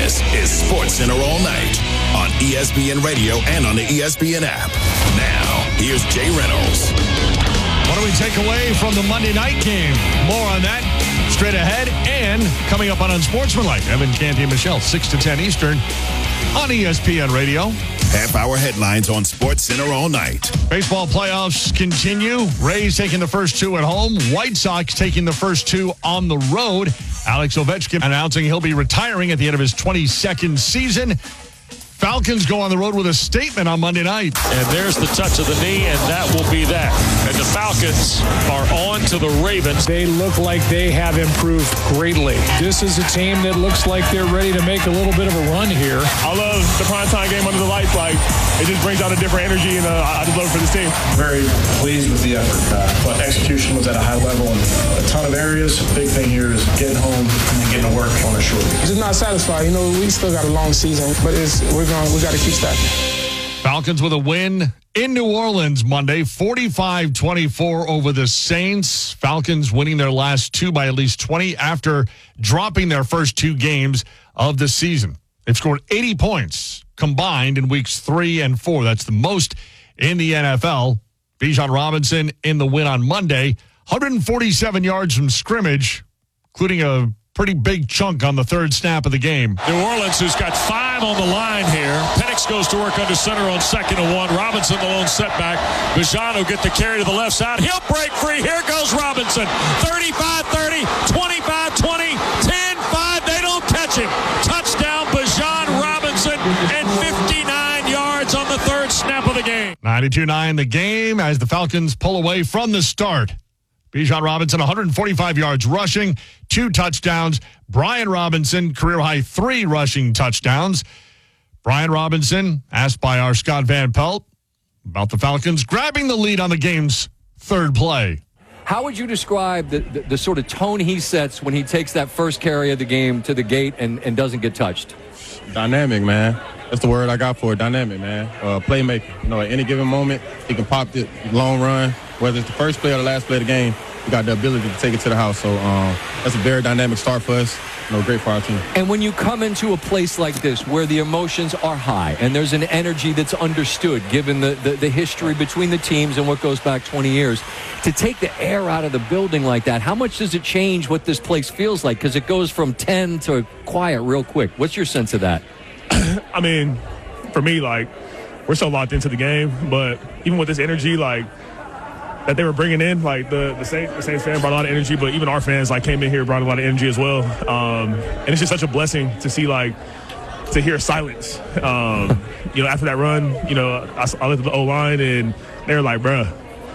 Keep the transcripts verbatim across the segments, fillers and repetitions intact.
This is Sports Center All Night on E S P N Radio and on the E S P N app. Now, here's Jay Reynolds. What do we take away from the Monday night game? More on that straight ahead and coming up on Unsportsmanlike. Evan Canty and Michelle, six to ten Eastern on E S P N Radio. Half-hour headlines on Sports Center All Night. Baseball playoffs continue. Rays taking the first two at home. White Sox taking the first two on the road. Alex Ovechkin announcing he'll be retiring at the end of his twenty-second season. Falcons go on the road with a statement on Monday night. And there's the touch of the knee, and that will be that. And the Falcons are on to the Ravens. They look like they have improved greatly. This is a team that looks like they're ready to make a little bit of a run here. I love the primetime game under the lights. Like, it just brings out a different energy, and uh, I just love it for this team. Very pleased with the effort. Uh, but execution was at a high level in a ton of areas. The big thing here is getting home and getting to work on a short week. Just not satisfied. You know, we still got a long season, but it's we're going. We got to keep stacking. Falcons with a win in New Orleans Monday, forty-five twenty-four over the Saints. Falcons winning their last two by at least twenty after dropping their first two games of the season. They've scored eighty points combined in weeks three and four. That's the most in the N F L. Bijan Robinson in the win on Monday, one hundred forty-seven yards from scrimmage, including a pretty big chunk on the third snap of the game. New Orleans, who's got five on the line here. Penix goes to work under center on second and one. Robinson, the lone setback. Bijan will get the carry to the left side. He'll break free. Here goes Robinson. thirty-five thirty, twenty-five twenty, ten five. They don't catch him. Touchdown, Bijan Robinson, and fifty-nine yards on the third snap of the game. ninety-two nine the game as the Falcons pull away from the start. Bijan Robinson, one hundred forty-five yards rushing, two touchdowns. Brian Robinson, career-high three rushing touchdowns. Brian Robinson, asked by our Scott Van Pelt about the Falcons grabbing the lead on the game's third play. How would you describe the, the, the sort of tone he sets when he takes that first carry of the game to the gate and, and doesn't get touched? Dynamic, man. That's the word I got for it, dynamic, man. Uh, playmaker. You know, at any given moment, he can pop it, long run. Whether it's the first play or the last play of the game, we got the ability to take it to the house. So um, that's a very dynamic start for us. You know, great for our team. And when you come into a place like this where the emotions are high and there's an energy that's understood given the, the, the history between the teams and what goes back twenty years, to take the air out of the building like that, how much does it change what this place feels like? Because it goes from ten to quiet real quick. What's your sense of that? I mean, for me, like, we're so locked into the game, but even with this energy, like, that they were bringing in, like, the, the Saints, the Saints fan brought a lot of energy, but even our fans, like, came in here, brought a lot of energy as well. Um, and it's just such a blessing to see, like, to hear silence. Um, you know, after that run, you know, I, I looked at the O-line, and they were like, bruh,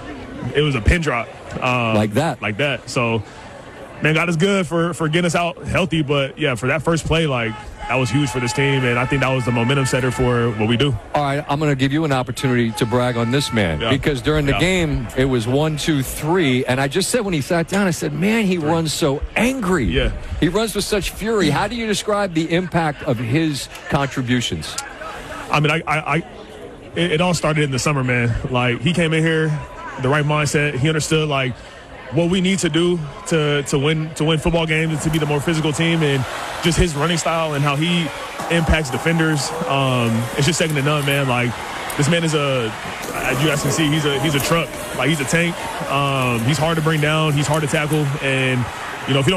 it was a pin drop. Um, like that. Like that. So, man, God is good for, for getting us out healthy, but, yeah, for that first play, like, that was huge for this team, and I think that was the momentum setter for what we do. All right, I'm going to give you an opportunity to brag on this man, yeah. because during the yeah. game, it was one, two, three, and I just said when he sat down, I said, man, he three. runs so angry. Yeah. He runs with such fury. How do you describe the impact of his contributions? I mean, I, I, I it, it all started in the summer, man. Like, he came in here, the right mindset. He understood, like, what we need to do to to win to win football games and to be the more physical team, and just his running style and how he impacts defenders. Um, it's just second to none, man. Like, this man is a, as you guys can see, he's a he's a truck. Like, he's a tank. Um, he's hard to bring down. He's hard to tackle, and you know if you don't